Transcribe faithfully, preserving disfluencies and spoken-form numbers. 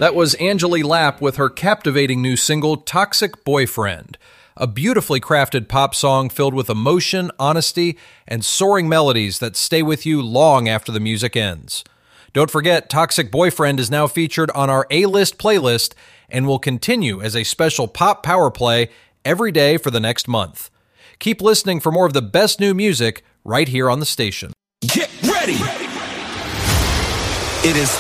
That was Angeli Lapp with her captivating new single, Toxic Boyfriend, a beautifully crafted pop song filled with emotion, honesty, and soaring melodies that stay with you long after the music ends. Don't forget, Toxic Boyfriend is now featured on our A-List playlist and will continue as a special pop power play every day for the next month. Keep listening for more of the best new music right here on the station. Get ready! It is